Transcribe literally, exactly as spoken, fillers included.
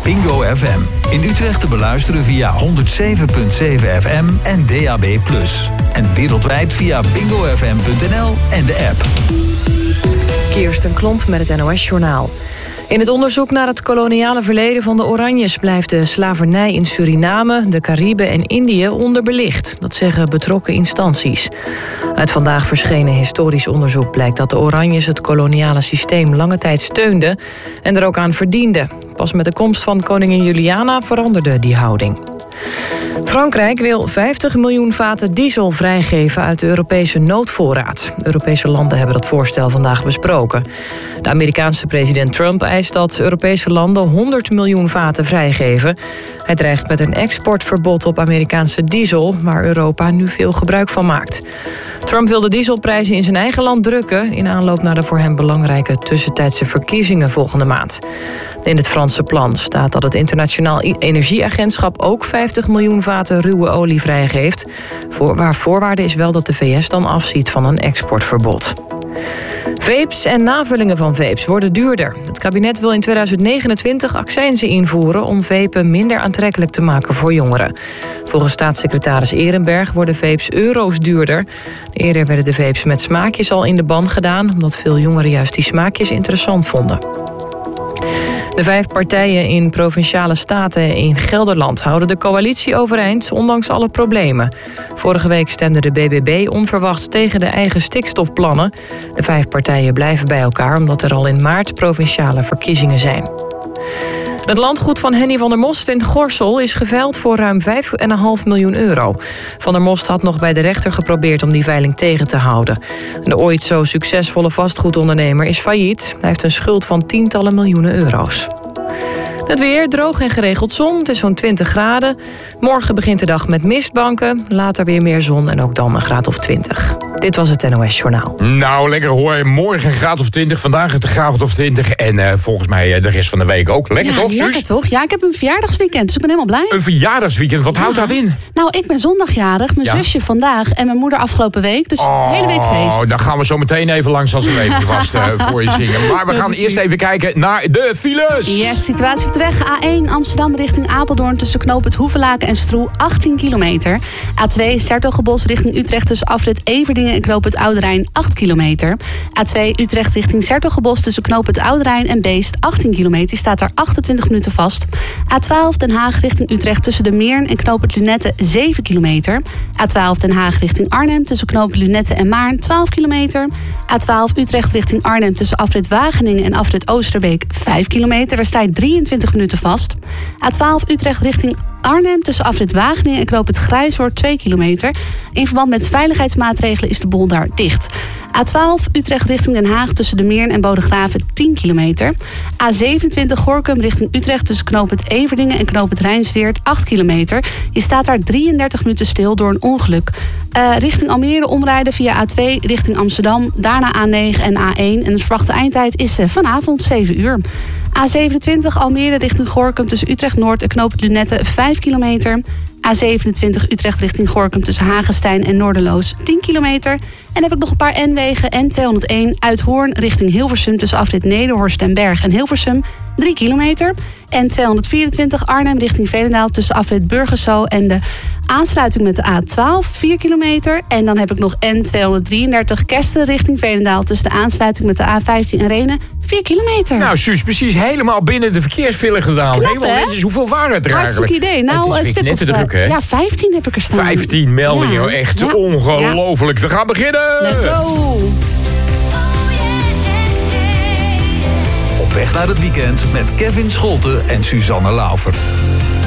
Bingo F M. In Utrecht te beluisteren via honderd zeven komma zeven F M en D A B plus. En wereldwijd via bingo f m punt n l en de app. Kirsten Klomp met het N O S-journaal. In het onderzoek naar het koloniale verleden van de Oranjes blijft de slavernij in Suriname, de Cariben en Indië onderbelicht. Dat zeggen betrokken instanties. Uit vandaag verschenen historisch onderzoek blijkt dat de Oranjes het koloniale systeem lange tijd steunden en er ook aan verdienden. Pas met de komst van koningin Juliana veranderde die houding. Frankrijk wil vijftig miljoen vaten diesel vrijgeven uit de Europese noodvoorraad. Europese landen hebben dat voorstel vandaag besproken. De Amerikaanse president Trump eist dat Europese landen honderd miljoen vaten vrijgeven. Hij dreigt met een exportverbod op Amerikaanse diesel, waar Europa nu veel gebruik van maakt. Trump wil de dieselprijzen in zijn eigen land drukken in aanloop naar de voor hem belangrijke tussentijdse verkiezingen volgende maand. In het Franse plan staat dat het Internationaal Energieagentschap ook vijftig miljoen vaten ruwe olie vrijgeeft. Voor, waar voorwaarde is wel dat de V S dan afziet van een exportverbod. Vapes en navullingen van vapes worden duurder. Het kabinet wil in tweeduizend negenentwintig accijnzen invoeren om vapen minder aantrekkelijk te maken voor jongeren. Volgens staatssecretaris Ehrenberg worden vapes euro's duurder. Eerder werden de vapes met smaakjes al in de ban gedaan, omdat veel jongeren juist die smaakjes interessant vonden. De vijf partijen in Provinciale Staten in Gelderland houden de coalitie overeind, ondanks alle problemen. Vorige week stemde de B B B onverwachts tegen de eigen stikstofplannen. De vijf partijen blijven bij elkaar omdat er al in maart provinciale verkiezingen zijn. Het landgoed van Henny van der Most in Gorssel is geveild voor ruim vijf komma vijf miljoen euro. Van der Most had nog bij de rechter geprobeerd om die veiling tegen te houden. De ooit zo succesvolle vastgoedondernemer is failliet. Hij heeft een schuld van tientallen miljoenen euro's. Het weer, droog en geregeld zon, het is zo'n twintig graden. Morgen begint de dag met mistbanken, later weer meer zon en ook dan een graad of twintig. Dit was het N O S-journaal. Nou, lekker hoor. Morgen een graad of twintig, vandaag een graad of twintig... en uh, volgens mij uh, de rest van de week ook. Lekker ja, toch, lekker Suus? toch? Ja, ik heb een verjaardagsweekend, dus ik ben helemaal blij. Een verjaardagsweekend, wat ja. houdt dat in? Nou, ik ben zondagjarig, mijn ja. zusje vandaag en mijn moeder afgelopen week. Dus oh, hele week feest. Dan gaan we zo meteen even langs als we even vast uh, voor je zingen. Maar we gaan eerst even kijken naar de files. Yes, situatie op de weg. A één Amsterdam richting Apeldoorn tussen knoop het Hoevelaken en Stroe, achttien kilometer. A twee Sertogenbos richting Utrecht tussen afrit Everdingen en knoop het Oude Rijn, acht kilometer. A twee Utrecht richting Sertogenbos tussen knoop het Oude Rijn en Beest, achttien kilometer. Die staat daar achtentwintig minuten vast. A twaalf Den Haag richting Utrecht tussen de Meern en knoop het Lunette, zeven kilometer. A twaalf Den Haag richting Arnhem tussen knoop het Lunette en Maarn, twaalf kilometer. A twaalf Utrecht richting Arnhem tussen afrit Wageningen en afrit Oosterbeek, vijf kilometer. Daar sta je drieëntwintig minuten vast. A twaalf Utrecht richting Arnhem tussen afrit Wageningen en knoop het Grijshoort, twee kilometer. In verband met veiligheidsmaatregelen is de boel daar dicht. A twaalf Utrecht richting Den Haag tussen de Meern en Bodegraven, tien kilometer. A zevenentwintig Gorinchem richting Utrecht tussen knoop het Everdingen en knoop het Rijnsweert, acht kilometer. Je staat daar drieëndertig minuten stil door een ongeluk. Uh, richting Almere omrijden via A twee richting Amsterdam, daarna A negen en A één. En de verwachte eindtijd is uh, vanavond zeven uur. A zevenentwintig Almere richting Gorinchem tussen Utrecht Noord en knoop het Lunette, vijf kilometer. A zevenentwintig Utrecht richting Gorinchem tussen Hagestein en Noorderloos, tien kilometer. En dan heb ik nog een paar N-wegen. N tweehonderdéén Uithoorn richting Hilversum tussen afrit Nederhorst en Berg en Hilversum, drie kilometer. En tweehonderdvierentwintig Arnhem richting Veenendaal tussen afrit Burgerso en de aansluiting met de A twaalf, vier kilometer. En dan heb ik nog N tweehonderddrieëndertig Kesten richting Veenendaal tussen de aansluiting met de A vijftien en Renen, vier kilometer. Nou, Suus, precies helemaal binnen de verkeersfile gedaan. Knap, helemaal netjes. Hoeveel waren het er eigenlijk? Hartstikke idee. Nou, het is een stuk of, druk, hè? Ja, vijftien heb ik er staan. vijftien meldingen, ja. Echt ja. ongelooflijk. Ja. We gaan beginnen. Let's go. Op weg naar het weekend met Kevin Scholten en Suzanne Laufer.